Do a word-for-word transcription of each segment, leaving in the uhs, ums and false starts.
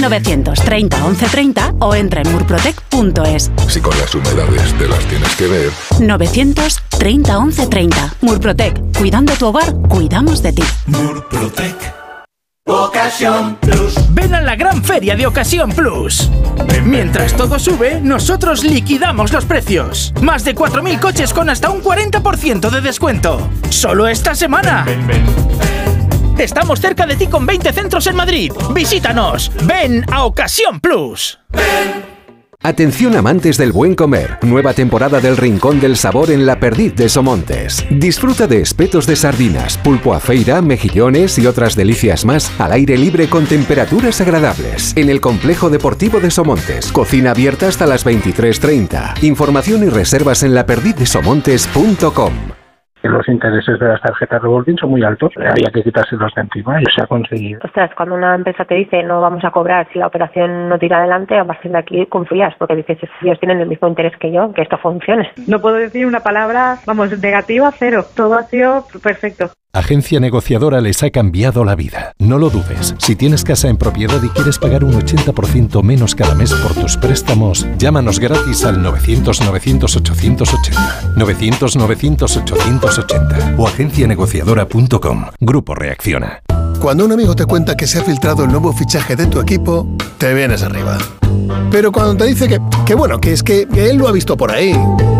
novecientos treinta once treinta o entra en murprotec punto es. Si con las humedades te las tienes que ver. novecientos treinta once treinta. Murprotec. Cuidando tu hogar, cuidamos de ti. Murprotec. Ocasión Plus. Ven a la gran feria de Ocasión Plus. Mientras todo sube, nosotros liquidamos los precios. Más de cuatro mil coches con hasta un cuarenta por ciento de descuento. Solo esta semana. Ven, ven, ven. Estamos cerca de ti con veinte centros en Madrid. Visítanos. Ven a Ocasión Plus. Ven. Atención amantes del buen comer, nueva temporada del Rincón del Sabor en La Perdiz de Somontes. Disfruta de espetos de sardinas, pulpo a feira, mejillones y otras delicias más al aire libre con temperaturas agradables. En el Complejo Deportivo de Somontes, cocina abierta hasta las veintitrés treinta. Información y reservas en la perdiz de somontes punto com. Los intereses de las tarjetas revolving son muy altos, había que quitárselos de encima y se ha conseguido. Ostras, cuando una empresa te dice no vamos a cobrar si la operación no tira adelante, a partir de aquí confías, porque dices, ellos tienen el mismo interés que yo, que esto funcione. No puedo decir una palabra, vamos, negativa, cero. Todo ha sido perfecto. Agencia Negociadora les ha cambiado la vida. No lo dudes. Si tienes casa en propiedad y quieres pagar un ochenta por ciento menos cada mes por tus préstamos, llámanos gratis al novecientos novecientos ochocientos ochenta. novecientos novecientos ochocientos ochenta o agencia negociadora punto com. Grupo Reacciona. Cuando un amigo te cuenta que se ha filtrado el nuevo fichaje de tu equipo, te vienes arriba. Pero cuando te dice que, que bueno, que es que, que él lo ha visto por ahí...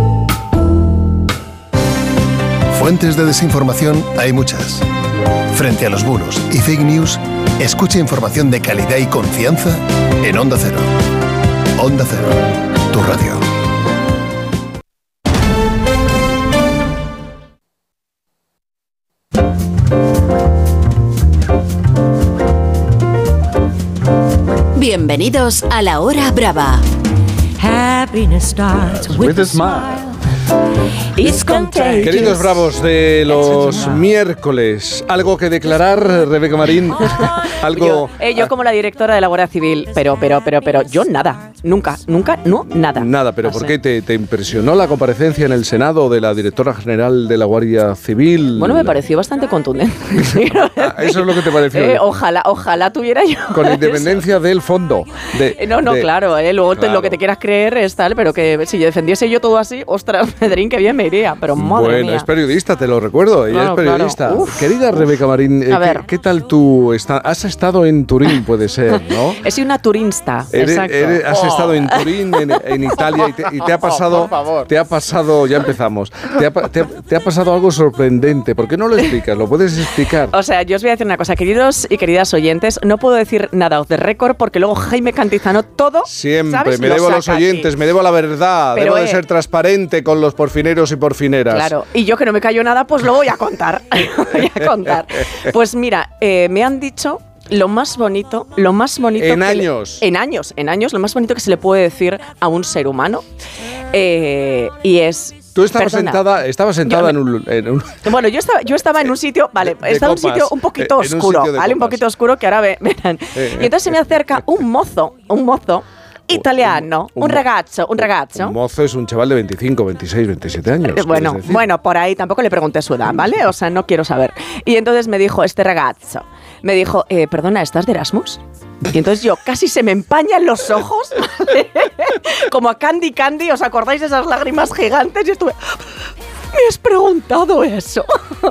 Fuentes de desinformación hay muchas. Frente a los bulos y fake news, escucha información de calidad y confianza en Onda Cero. Onda Cero, tu radio. Bienvenidos a La Hora Brava. Happiness starts with a smile. Queridos bravos de los miércoles, ¿algo que declarar, Rebeca Marín? Algo. Yo, eh, yo como la directora de la Guardia Civil, pero, pero, pero, pero, yo nada, nunca, nunca, no, nada. Nada, pero ¿por qué te, te impresionó la comparecencia en el Senado de la directora general de la Guardia Civil? Bueno, me pareció bastante contundente. Eso es lo que te pareció. Eh, ojalá, ojalá tuviera yo. Con independencia eso. Del fondo. De, no, no, de, claro, eh, luego claro. Te, lo que te quieras creer es tal, pero que si yo defendiese yo todo así, ostras, Pedrín, que bien me iría, pero madre bueno, mía. es periodista, te lo recuerdo, ella claro, es periodista. Claro. Querida Rebeca Marín, eh, ¿qué, ¿qué tal tú estás? Has estado en Turín, puede ser, ¿no? He sido una turinsta, eres, exacto. Eres, has oh. estado en Turín, en, en Italia, y te, y te ha pasado, por favor. te ha pasado, ya empezamos, te ha, te, ha, te ha pasado algo sorprendente. ¿Por qué no lo explicas? ¿Lo puedes explicar? O sea, yo os voy a decir una cosa, queridos y queridas oyentes, no puedo decir nada off the record porque luego Jaime Cantizano todo, siempre, ¿sabes? me Lo debo a los saca oyentes, aquí. Me debo a la verdad, pero, debo eh, de ser transparente con los porfineros y porfineras. Claro, y yo que no me callo nada, pues lo voy a contar, voy a contar. Pues mira, eh, me han dicho lo más bonito, lo más bonito... En años. Le, en años, en años, lo más bonito que se le puede decir a un ser humano eh, y es... Tú estabas sentada, estabas sentada yo, en, un, en un... Bueno, yo estaba, yo estaba en un sitio, vale, de, de estaba en un sitio un poquito eh, oscuro, un ¿vale? Un poquito oscuro que ahora verán. Eh, y entonces se me acerca un mozo, un mozo, italiano, un, un, un ragazzo, un ragazzo. Un mozo es un chaval de veinticinco, veintiséis, veintisiete años. Bueno, bueno, por ahí tampoco le pregunté su edad, ¿vale? O sea, no quiero saber. Y entonces me dijo este ragazzo, me dijo, eh, perdona, ¿estás de Erasmus? Y entonces yo casi se me empañan los ojos, ¿vale? Como a Candy Candy, ¿os acordáis de esas lágrimas gigantes? Y estuve, me has preguntado eso.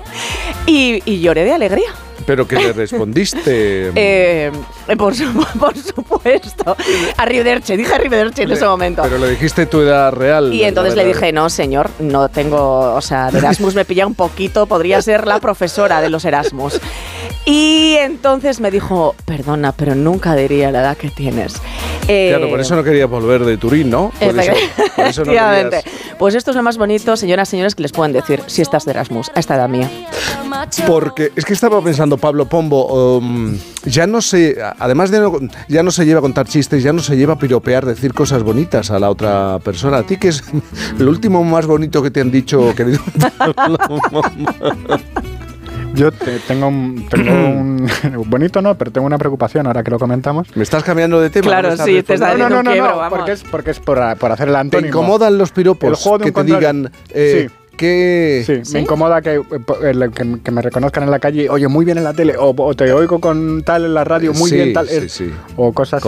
y, y lloré de alegría. ¿Pero qué le respondiste? eh, por, su, por supuesto. Arrivederci, dije arrivederci en le, ese momento. Pero le dijiste tu edad real. Y entonces le dije, no, señor, no tengo... O sea, de Erasmus me pilla un poquito, podría ser la profesora de los Erasmus. Y entonces me dijo, perdona, pero nunca diría la edad que tienes. Eh, claro, por eso no querías volver de Turín, ¿no? Por eso, por eso no querías... Pues esto es lo más bonito, señoras y señores, que les pueden decir si estás de Erasmus a esta edad mía. Porque es que estaba pensando, Pablo Pombo, um, ya no se, además de no, ya no se lleva a contar chistes, ya no se lleva a piropear, decir cosas bonitas a la otra persona. ¿A ti qué es lo último más bonito que te han dicho, querido? Yo te, tengo, un, tengo un... bonito no, pero tengo una preocupación ahora que lo comentamos. ¿Me estás cambiando de tema? Claro, ¿No sí, te está no, no, no, quiebro, no, vamos. porque es, porque es por, por hacer el antónimo. ¿Te incomodan los piropos? El juego de que un te contrario. digan... Eh, sí. Que... Sí, ¿Sí? me incomoda que, que, que me reconozcan en la calle, oye, muy bien en la tele, o, o te oigo con tal en la radio, muy sí, bien tal, sí, es, sí. o cosas